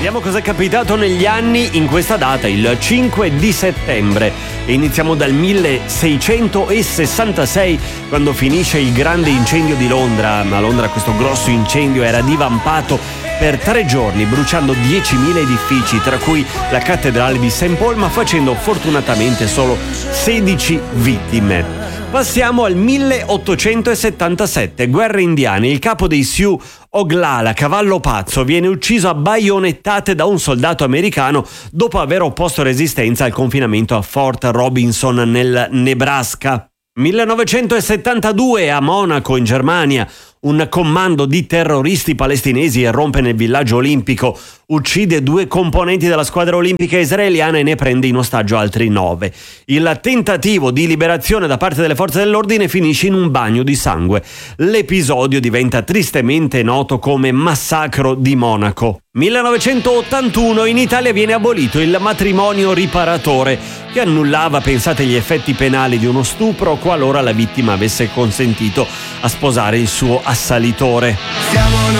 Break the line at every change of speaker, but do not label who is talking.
Vediamo cosa è capitato negli anni in questa data, il 5 di settembre. E iniziamo dal 1666, quando finisce il grande incendio di Londra. A Londra questo grosso incendio era divampato per 3 giorni, bruciando 10.000 edifici, tra cui la cattedrale di St. Paul, ma facendo fortunatamente solo 16 vittime. Passiamo al 1877, guerre indiane. Il capo dei Sioux, Oglala, cavallo pazzo, viene ucciso a baionettate da un soldato americano dopo aver opposto resistenza al confinamento a Fort Robinson nel Nebraska. 1972, a Monaco, in Germania, un commando di terroristi palestinesi irrompe nel villaggio olimpico, uccide 2 componenti della squadra olimpica israeliana e ne prende in ostaggio altri 9. Il tentativo di liberazione da parte delle forze dell'ordine finisce in un bagno di sangue. L'episodio diventa tristemente noto come Massacro di Monaco. 1981, in Italia viene abolito il matrimonio riparatore, che annullava, pensate, gli effetti penali di uno stupro qualora la vittima avesse consentito a sposare il suo assalitore.